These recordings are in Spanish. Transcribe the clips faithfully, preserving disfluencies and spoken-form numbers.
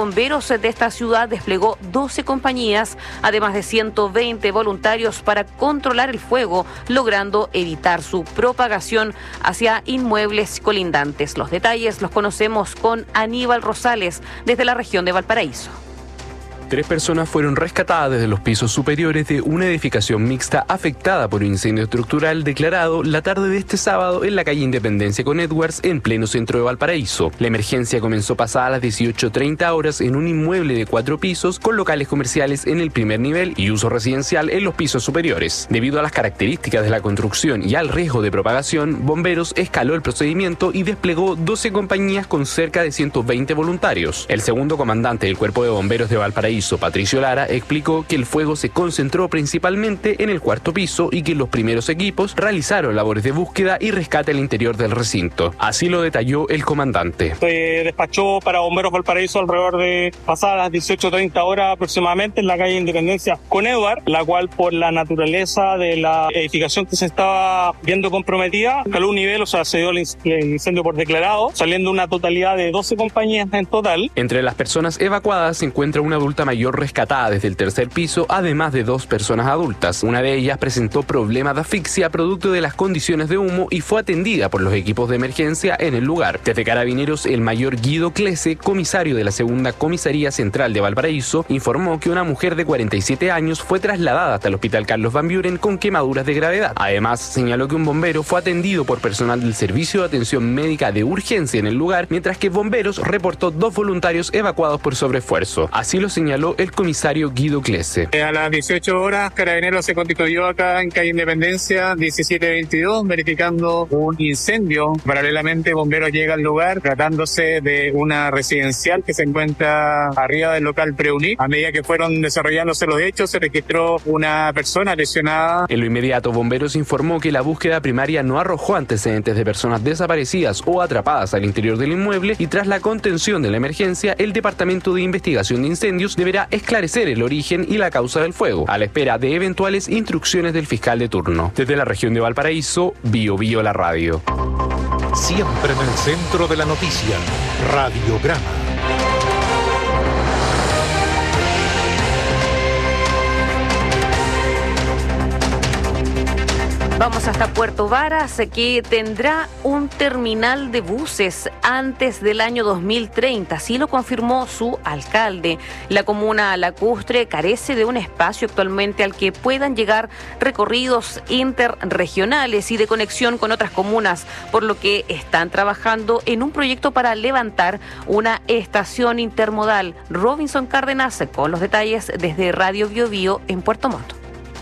bomberos de esta ciudad desplegó doce compañías, además de ciento veinte voluntarios para controlar el fuego, logrando evitar su propagación hacia inmuebles colindantes. Los detalles los conocemos con Aníbal Rosales desde la región de Valparaíso. Tres personas fueron rescatadas desde los pisos superiores de una edificación mixta afectada por un incendio estructural declarado la tarde de este sábado en la calle Independencia con Edwards, en pleno centro de Valparaíso. La emergencia comenzó pasada las dieciocho treinta horas en un inmueble de cuatro pisos con locales comerciales en el primer nivel y uso residencial en los pisos superiores. Debido a las características de la construcción y al riesgo de propagación, Bomberos escaló el procedimiento y desplegó doce compañías con cerca de ciento veinte voluntarios. El segundo comandante del Cuerpo de Bomberos de Valparaíso, Patricio Lara, explicó que el fuego se concentró principalmente en el cuarto piso y que los primeros equipos realizaron labores de búsqueda y rescate al interior del recinto. Así lo detalló el comandante. Se despachó para Bomberos Valparaíso alrededor de pasadas las dieciocho treinta horas aproximadamente en la calle Independencia con Edward, la cual por la naturaleza de la edificación que se estaba viendo comprometida, escaló un nivel, o sea, se dio el incendio por declarado, saliendo una totalidad de doce compañías en total. Entre las personas evacuadas se encuentra una adulta mayor rescatada desde el tercer piso, además de dos personas adultas. Una de ellas presentó problemas de asfixia producto de las condiciones de humo y fue atendida por los equipos de emergencia en el lugar. Desde Carabineros, el mayor Guido Clese, comisario de la segunda Comisaría Central de Valparaíso, informó que una mujer de cuarenta y siete años fue trasladada hasta el Hospital Carlos Van Buren con quemaduras de gravedad. Además, señaló que un bombero fue atendido por personal del Servicio de Atención Médica de Urgencia en el lugar, mientras que Bomberos reportó dos voluntarios evacuados por sobreesfuerzo. Así lo señaló el comisario Guido Clese. A las dieciocho horas, Carabineros se constituyó acá en calle Independencia diecisiete veintidós, verificando un incendio. Paralelamente, Bomberos llega al lugar, tratándose de una residencial que se encuentra arriba del local Preunic. A medida que fueron desarrollándose los hechos, se registró una persona lesionada. En lo inmediato, Bomberos informó que la búsqueda primaria no arrojó antecedentes de personas desaparecidas o atrapadas al interior del inmueble y tras la contención de la emergencia, el Departamento de Investigación de Incendios deberá esclarecer el origen y la causa del fuego, a la espera de eventuales instrucciones del fiscal de turno. Desde la región de Valparaíso, Bio Bio la radio. Siempre en el centro de la noticia, Radiograma. Vamos hasta Puerto Varas, que tendrá un terminal de buses antes del año dos mil treinta, así lo confirmó su alcalde. La comuna lacustre carece de un espacio actualmente al que puedan llegar recorridos interregionales y de conexión con otras comunas, por lo que están trabajando en un proyecto para levantar una estación intermodal. Robinson Cárdenas con los detalles desde Radio Bio Bio en Puerto Montt.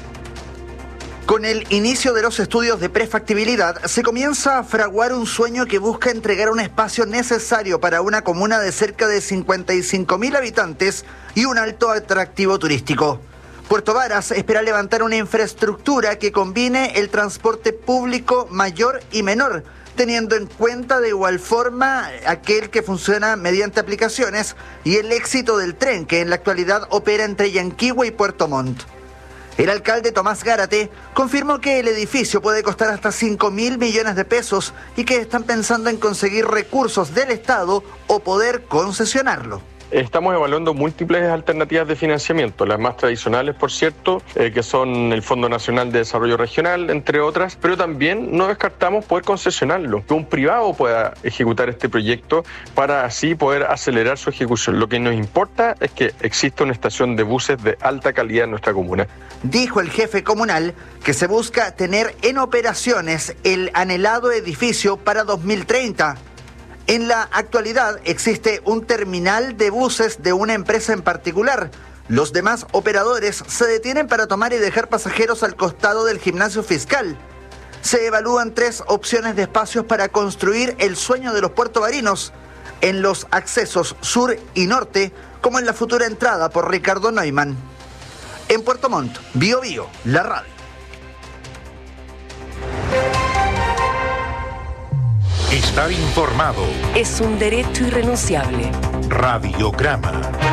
Con el inicio de los estudios de prefactibilidad, se comienza a fraguar un sueño que busca entregar un espacio necesario para una comuna de cerca de cincuenta y cinco mil habitantes y un alto atractivo turístico. Puerto Varas espera levantar una infraestructura que combine el transporte público mayor y menor, teniendo en cuenta de igual forma aquel que funciona mediante aplicaciones y el éxito del tren que en la actualidad opera entre Yanquihue y Puerto Montt. El alcalde Tomás Gárate confirmó que el edificio puede costar hasta cinco mil millones de pesos y que están pensando en conseguir recursos del Estado o poder concesionarlo. Estamos evaluando múltiples alternativas de financiamiento, las más tradicionales, por cierto, eh, que son el Fondo Nacional de Desarrollo Regional, entre otras, pero también no descartamos poder concesionarlo, que un privado pueda ejecutar este proyecto para así poder acelerar su ejecución. Lo que nos importa es que exista una estación de buses de alta calidad en nuestra comuna. Dijo el jefe comunal que se busca tener en operaciones el anhelado edificio para dos mil treinta. En la actualidad existe un terminal de buses de una empresa en particular. Los demás operadores se detienen para tomar y dejar pasajeros al costado del gimnasio fiscal. Se evalúan tres opciones de espacios para construir el sueño de los puertovarinos en los accesos sur y norte, como en la futura entrada por Ricardo Neumann. En Puerto Montt, Bio Bio, la radio. Estar informado es un derecho irrenunciable. Radiograma.